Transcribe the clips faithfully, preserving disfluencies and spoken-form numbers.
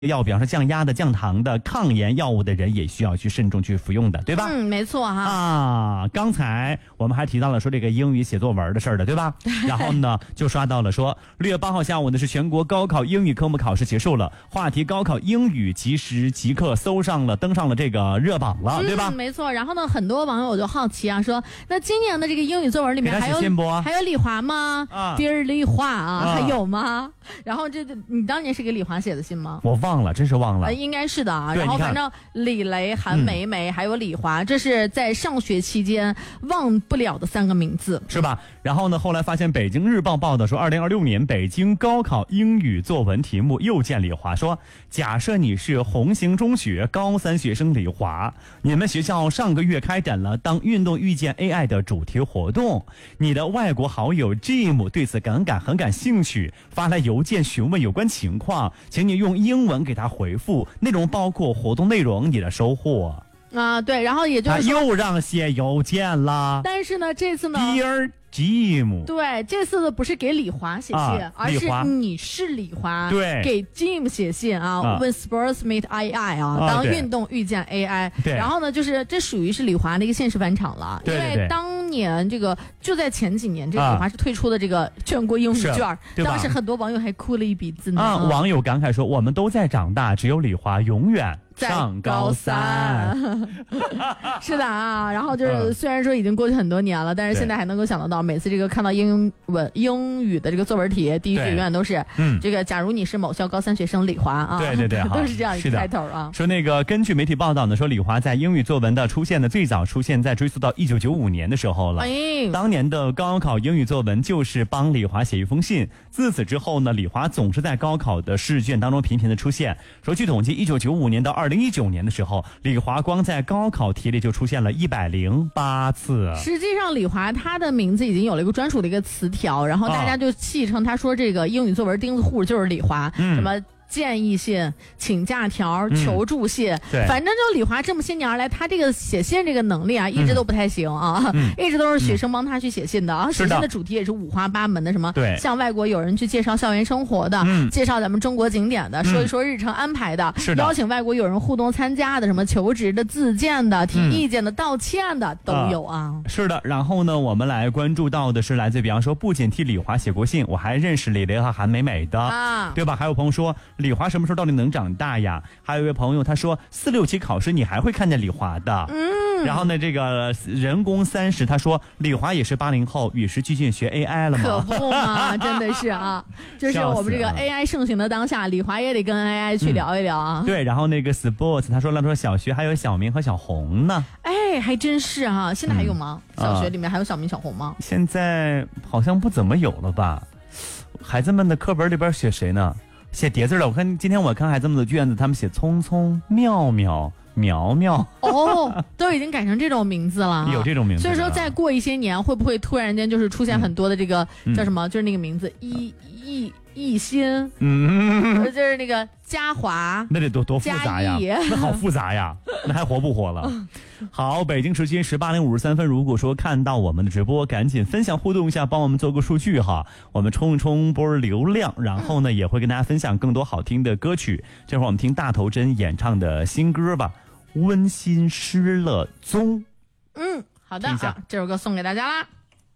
药，比方说降压的、降糖的、抗炎药物的人也需要去慎重去服用的，对吧？ 嗯，没错哈。 啊，刚才我们还提到了说这个英语写作文的事儿的，对吧？然后呢，就刷到了说六月八号下午呢是全国高考英语科目考试结束了，话题高考英语即时即刻搜上了登上了这个热榜了， 嗯、 对吧？ 没错。然后呢，很多网友就好奇啊，说那今年的这个英语作文里面还有还有李华吗？啊，第二李华啊，啊还有吗？然后这你当年是给李华写的信吗？ 我忘了，真是忘了。 呃、应该是的啊。然后反正李雷、韩梅梅、嗯、还有李华，这是在上学期间忘不了的三个名字， 是吧？然后呢，后来发现北京日报报道说，二零二六年北京高考英语作文题目又见李华，说假设你是红星中学高三学生李华，你们学校上个月开展了当运动遇见 A I 的主题活动，你的外国好友 Jim 对此感感很感兴趣，发来邮件询问有关情况，请你用英文给他回复，内容包括活动内容、你的收获啊，对，然后也就是说他又让写邮件了， 但是呢，这次呢 ，Dear Jim， 对，这次的不是给李华写信，啊、而是你是李华， 对， 给 Jim 写信啊。啊 When sports meet A I 啊，啊当运动遇见 A I， 对， 然后呢，就是这属于是李华的一个现实返场了， 对对对， 因为当年这个就在前几年，这个李华是推出的这个全国英语卷，啊、当时很多网友还哭了一鼻子呢。 啊，嗯、网友感慨说：“我们都在长大，只有李华永远。”上高三， 是的啊，然后就是虽然说已经过去很多年了，但是现在还能够想得到，每次这个看到英文英语的这个作文题，第一句永远都是，嗯，这个假如你是某校高三学生李华啊， 对对对， 都是这样一个开头啊。 说那个根据媒体报道呢，说李华在英语作文的出现呢，最早出现在追溯到一九九五年的时候了。哎，当年的高考英语作文就是帮李华写一封信。自此之后呢，李华总是在高考的试卷当中频频的出现。说据统计，一九九五年到二零一九年的时候，李华光在高考题里就出现了一百零八次。 实际上，李华他的名字已经有了一个专属的一个词条，然后大家就戏称他说这个英语作文钉子户就是李华，嗯、什么。建议信、请假条、求助信，嗯、 对， 反正就李华这么些年来，他这个写信这个能力啊，一直都不太行啊，嗯、一直都是学生帮他去写信的啊。嗯、写信的主题也是五花八门的，什么对， 向外国友人去介绍校园生活的，嗯、介绍咱们中国景点的，嗯、说一说日程安排的， 是的， 邀请外国友人互动参加的，什么求职的、自荐的、提意见的、嗯、道歉的都有啊。 呃、是的，然后呢，我们来关注到的是来自，比方说，不仅替李华写过信，我还认识李雷和韩美美的，啊，对吧？还有朋友说，李华什么时候到底能能长大呀？还有一位朋友他说四六级考试你还会看见李华的。嗯，然后呢这个人工三十他说李华也是八零后，与时俱进学 A I 了吗？ 可不嘛，真的是啊，就是我们这个 A I 盛行的当下，李华也得跟 A I 去聊一聊啊。 嗯、对，然后那个 Sports 他说了说小学还有小明和小红呢。 哎，还真是啊，现在还有吗？嗯、小学里面还有小明小红吗？ 现在好像不怎么有了吧？孩子们的课本里边写谁呢？写叠字了，我看今天我看孩子们的卷子，他们写聪聪、妙妙、苗苗， 哦，都已经改成这种名字了， 有这种名字。 所以说，再过一些年，会不会突然间就是出现很多的这个、嗯、叫什么？就是那个名字一一一心，嗯，就是那个嘉华， 那得多多复杂呀，那好复杂呀，那还活不活了？好，北京时间十八点五十三分，如果说看到我们的直播，赶紧分享互动一下，帮我们做个数据哈，我们冲一冲波流量，然后呢也会跟大家分享更多好听的歌曲。这会儿我们听大头针演唱的新歌吧，《温馨失了踪》。 嗯，好的啊，这首歌送给大家啦。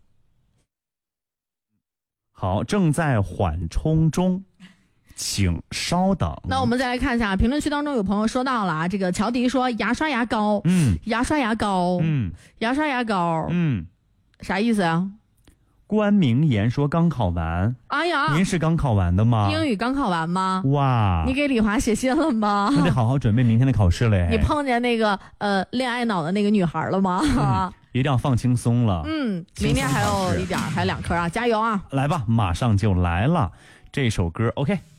好，正在缓冲中，请稍等。 那我们再来看一下评论区当中有朋友说到了啊，这个乔迪说牙刷牙膏， 嗯， 牙刷牙膏， 嗯， 牙刷牙膏， 嗯， 啥意思啊？ 关明言说刚考完。 哎呀， 您是刚考完的吗？ 英语刚考完吗？ 哇， 你给李华写信了吗？ 那得好好准备明天的考试嘞。 你碰见那个呃恋爱脑的那个女孩了吗？ 嗯，一定要放轻松了。 嗯，明天还有一点，还有两科啊，加油啊！ 来吧，马上就来了，这首歌 OK。